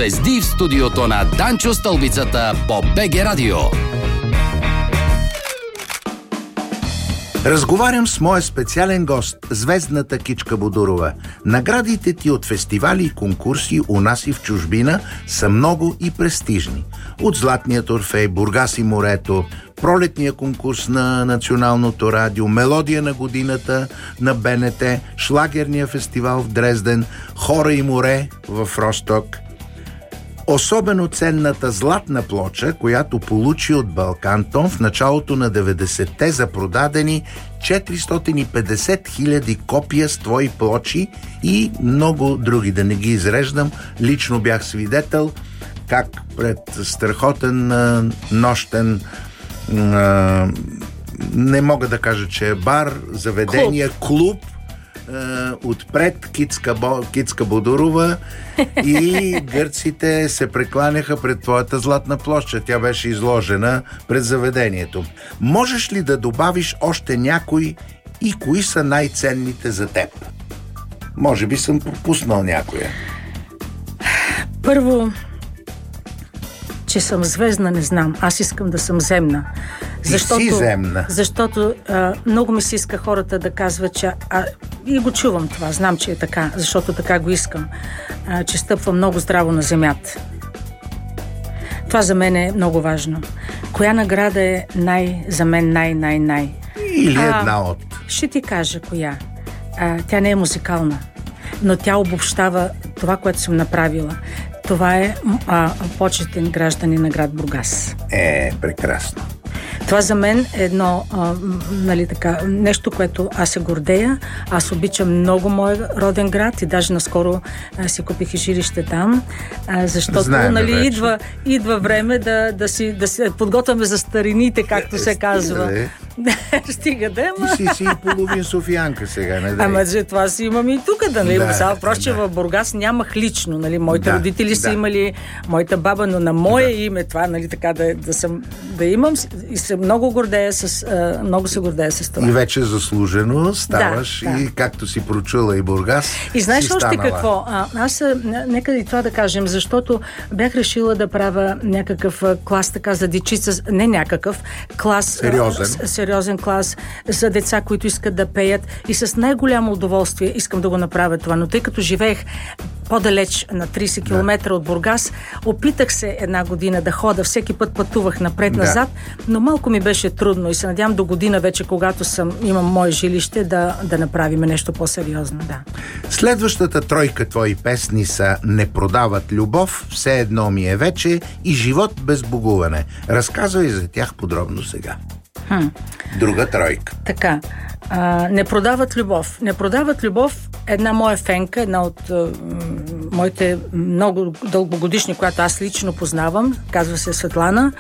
Звезди в студиото на Данчо Стълбицата по БГ Радио. Разговарям с моя специален гост, звездната Кичка Бодурова. Наградите ти от фестивали и конкурси у нас и в чужбина са много и престижни. От Златният Орфей, Бургас и морето, пролетния конкурс на Националното радио, Мелодия на годината на БНТ, Шлагерния фестивал в Дрезден, Хора и море в Росток. Особено ценната златна плоча, която получи от Балкантон в началото на 90-те за продадени 450 000 копия с твои плочи и много други. Да не ги изреждам, лично бях свидетел как пред страхотен нощен не мога да кажа, че е бар, заведение, клуб, отпред Кицка Бодурова и гърците се прекланяха пред твоята златна площа. Тя беше изложена пред заведението. Можеш ли да добавиш още някой и кои са най-ценните за теб? Може би съм пропуснал някоя. Първо, че съм звездна, не знам. Аз искам да съм земна. Защото много ми се иска хората да казват, че... и го чувам това, знам, че е така, защото така го искам, че стъпвам много здраво на земята. Това за мен е много важно. Коя награда е за мен най? Или една от? Ще ти кажа коя. Тя не е музикална, но тя обобщава това, което съм направила. Това е почетен гражданин на град Бургас. Прекрасно. Това за мен е едно нещо, което аз се гордея. Аз обичам много моя роден град и даже наскоро си купих и жилище там, защото идва време да се подготвяме за старините, както се казва. Стига да е, Ти си половин софиянка сега, не дай. Ама за това си имам и тук, Просто в Бургас нямах лично, моите родители са имали, моята баба, но на мое име това, да имам и се много гордея много се гордея с това. И вече заслужено ставаш и както си прочула и Бургас. И знаеш още какво? Аз нека и това да кажем, защото бях решила да правя някакъв клас така за дечица, не някакъв клас, сериозен клас за деца, които искат да пеят и с най-голямо удоволствие искам да го направя това. Но тъй като живеех по-далеч на 30 км от Бургас, опитах се една година да хода, всеки път пътувах напред-назад, но малко ми беше трудно и се надявам до година вече, когато имам мое жилище, да направим нещо по-сериозно. Следващата тройка твои песни са "Не продават любов", "Все едно ми е вече" и "Живот без богуване". Разказвай за тях подробно сега. Друга тройка. Така. "Не продават любов". "Не продават любов" една моя фенка, една от моите много дългогодишни, която аз лично познавам, казва се Светлана.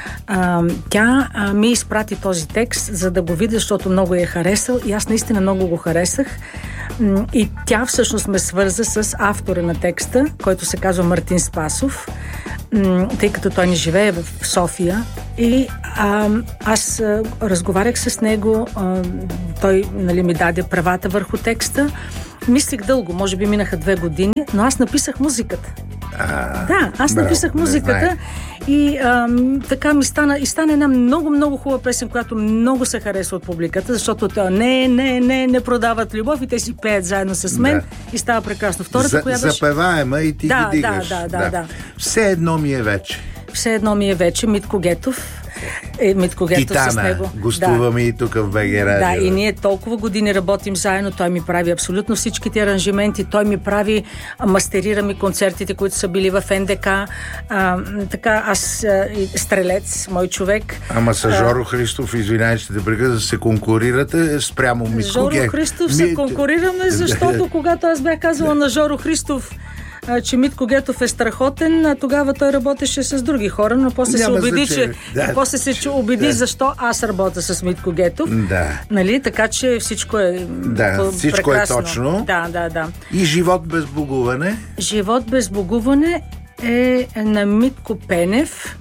Тя ми изпрати този текст, за да го видя, защото много е харесал и аз наистина много го харесах. И тя всъщност ме свърза с автора на текста, който се казва Мартин Спасов, тъй като той не живее в София. И аз разговарях с него, той ми даде правата върху текста. Мислих дълго, може би минаха 2 години, но аз написах музиката. Написах музиката и така ми стана една много хубава песен, която много се харесва от публиката, защото тя не продават любов и те си пеят заедно с мен и става прекрасно. Втората, която беше... Запеваема и ти ги дигаш. Да. "Все едно ми е вече". "Все едно ми е вече", Митко Гетов. Митко Гетов с него. Гостуваме и тук в БГ Радио. Да, и ние толкова години работим заедно. Той ми прави абсолютно всичките аранжименти. Той ми прави, мастерира ми концертите, които са били в НДК. Така, аз Стрелец, мой човек. Ама с Жоро Христов, извинявай, ще те прекъсна, се конкурирате спрямо Митко Гетов. Жоро Христов се конкурираме, защото когато аз бях казала на Жоро Христов, че Митко Гетов е страхотен, тогава той работеше с други хора, но после се убеди, защо аз работя с Митко Гетов. Така че всичко е всичко прекрасно. Е точно. Да. И "Живот без богуване"? "Живот без богуване" е на Митко Пенев.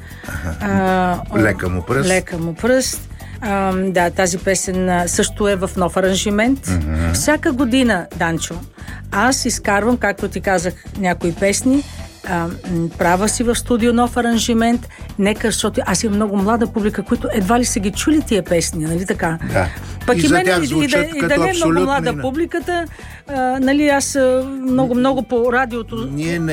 Лека му пръст. Тази песен също е в нов аранжимент. Всяка година, Данчо, аз изкарвам, както ти казах, някои песни права си в студио нов аранжимент. Нека, защото аз имам много млада публика, които едва ли са ги чули тия песни, нали така? Да. Пък и мен, и да не е много млада публиката, нали, аз много по радиото.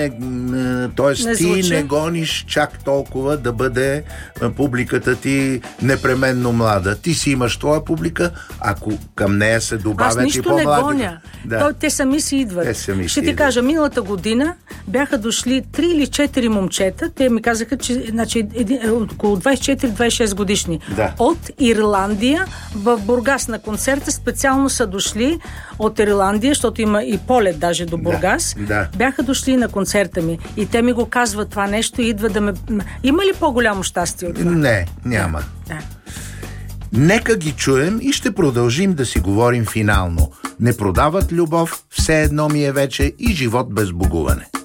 Ти не гониш чак толкова да бъде публиката ти непременно млада. Ти си имаш твоя публика, ако към нея се добавят и по-млади. Аз нищо не гоня. Да. Те сами си идват. Ще ти кажа, миналата година бяха дошли 3 или 4 момчета. Те ми казаха, че около 24-26 годишни. Да. От Ирландия в Бургас на концерта. Специално са дошли от Ирландия, защото има и полет даже до Бургас. Да. Бяха дошли на концерта ми и те ми го казват това нещо и идва да ме... Има ли по-голямо щастие от това? Не, няма. Да. Нека ги чуем и ще продължим да си говорим финално. Не продават любов, все едно ми е вече и живот без богуване.